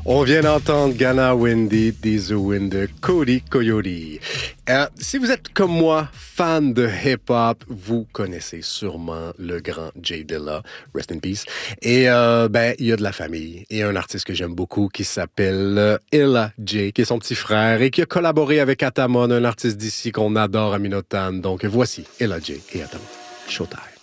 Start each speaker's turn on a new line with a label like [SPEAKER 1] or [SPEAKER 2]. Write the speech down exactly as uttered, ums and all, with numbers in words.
[SPEAKER 1] On vient d'entendre Ghana Wendy, Dizzy Wind de Cody Coyote. Euh, si vous êtes comme moi, fan de hip-hop, vous connaissez sûrement le grand Jay Dilla, rest in peace. Et euh, ben, il y a de la famille. Et un artiste que j'aime beaucoup qui s'appelle Ella J, qui est son petit frère et qui a collaboré avec Atamon, un artiste d'ici qu'on adore à Minotan. Donc voici Ella J et Atamon. Showtime.